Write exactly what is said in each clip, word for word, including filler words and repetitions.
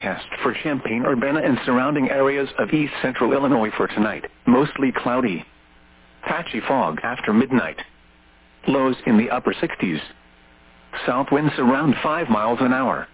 Forecast for Champaign-Urbana and surrounding areas of east central Illinois for tonight. Mostly cloudy. Patchy fog after midnight. Lows in the upper sixties. South winds around five miles an hour.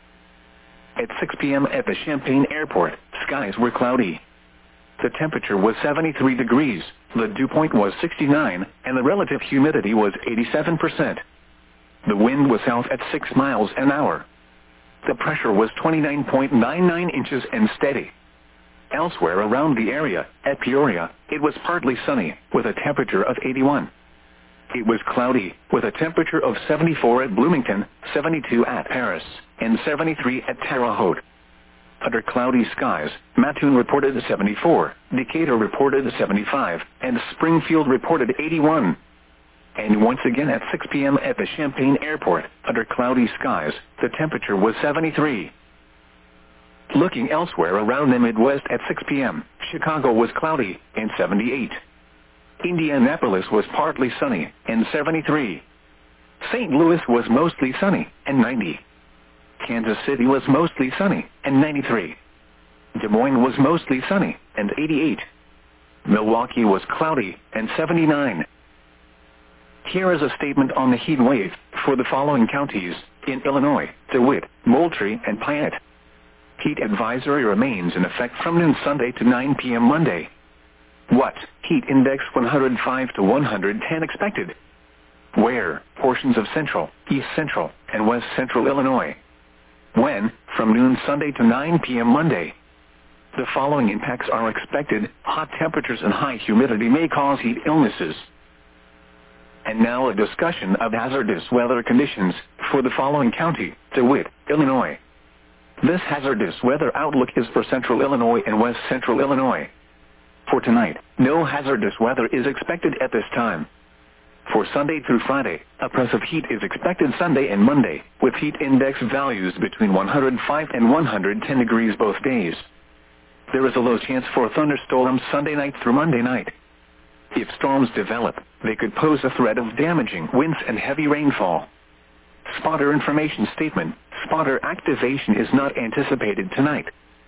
At six p m at the Champaign Airport, skies were cloudy. The temperature was seventy-three degrees, the dew point was sixty-nine, and the relative humidity was eighty-seven percent. The wind was south at six miles an hour. The pressure was twenty-nine point nine nine inches and steady. Elsewhere around the area, at Peoria, it was partly sunny, with a temperature of eighty-one. It was cloudy, with a temperature of seventy-four at Bloomington, seventy-two at Paris, and seventy-three at Terre Haute. Under cloudy skies, Mattoon reported seventy-four, Decatur reported seventy-five, and Springfield reported eighty-one. And once again at six p m at the Champaign Airport, under cloudy skies, the temperature was seventy-three. Looking elsewhere around the Midwest at six p m, Chicago was cloudy, and seventy-eight. Indianapolis was partly sunny, and seventy-three. Saint Louis was mostly sunny, and ninety. Kansas City was mostly sunny, and ninety-three. Des Moines was mostly sunny, and eighty-eight. Milwaukee was cloudy, and seventy-nine. Here is a statement on the heat wave for the following counties in Illinois: DeWitt, Moultrie, and Piatt. Heat advisory remains in effect from noon Sunday to nine p m Monday. What? Heat index one hundred five to one hundred ten expected. Where? Portions of central, east central, and west central Illinois. When? From noon Sunday to nine p m Monday. The following impacts are expected. Hot temperatures and high humidity may cause heat illnesses. And now a discussion of hazardous weather conditions for the following county: DeWitt, Illinois. This hazardous weather outlook is for central Illinois and west central Illinois. For tonight, no hazardous weather is expected at this time. For Sunday through Friday, oppressive heat is expected Sunday and Monday, with heat index values between one hundred five and one hundred ten degrees both days. There is a low chance for thunderstorms Sunday night through Monday night. If storms develop, they could pose a threat of damaging winds and heavy rainfall. Spotter information statement: spotter activation is not anticipated tonight.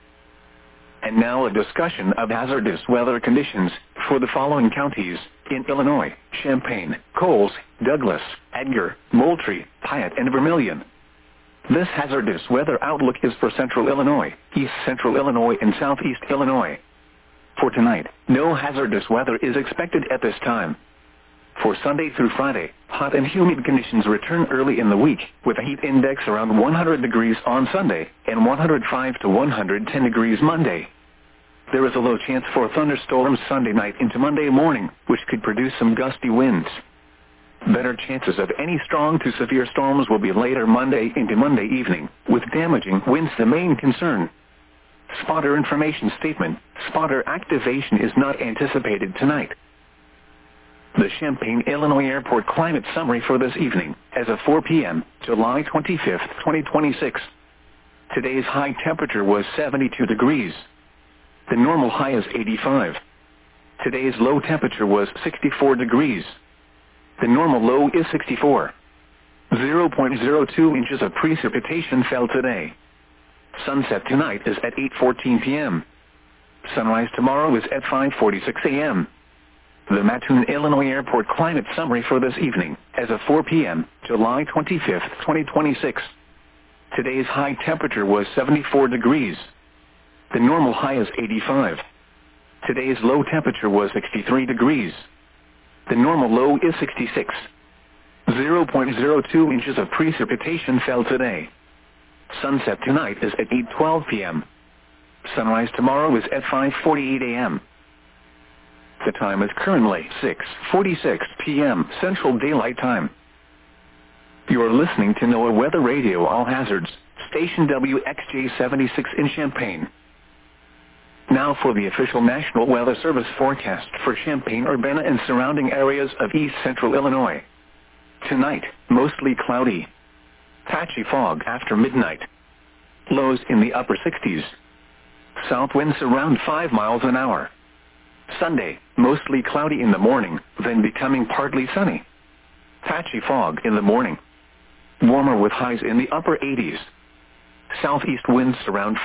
And now a discussion of hazardous weather conditions for the following counties in Illinois: Champaign, Coles, Douglas, Edgar, Moultrie, Piatt, and Vermilion. This hazardous weather outlook is for central Illinois, east central Illinois, and southeast Illinois. For tonight, no hazardous weather is expected at this time. For Sunday through Friday, hot and humid conditions return early in the week, with a heat index around one hundred degrees on Sunday and one hundred five to one hundred ten degrees Monday. There is a low chance for thunderstorms Sunday night into Monday morning, which could produce some gusty winds. Better chances of any strong to severe storms will be later Monday into Monday evening, with damaging winds the main concern. Spotter information statement: spotter activation is not anticipated tonight. The Champaign, Illinois Airport climate summary for this evening, as of four p m, July twenty-fifth, twenty twenty-six. Today's high temperature was seventy-two degrees. The normal high is eighty-five. Today's low temperature was sixty-four degrees. The normal low is sixty-four. zero point zero two inches of precipitation fell today. Sunset tonight is at eight fourteen p m Sunrise tomorrow is at five forty-six a m The Mattoon, Illinois Airport climate summary for this evening, as of four p m, July twenty-fifth, twenty twenty-six. Today's high temperature was seventy-four degrees. The normal high is eighty-five. Today's low temperature was sixty-three degrees. The normal low is sixty-six. zero point zero two inches of precipitation fell today. Sunset tonight is at eight twelve p m Sunrise tomorrow is at five forty-eight a m The time is currently six forty-six p m Central Daylight Time. You are listening to NOAA Weather Radio All Hazards, station W X J seventy-six in Champaign. Now for the official National Weather Service forecast for Champaign-Urbana and surrounding areas of east central Illinois. Tonight, mostly cloudy. Patchy fog after midnight. Lows in the upper sixties. South winds around five miles an hour. Sunday, mostly cloudy in the morning, then becoming partly sunny. Patchy fog in the morning. Warmer with highs in the upper eighties. Southeast winds around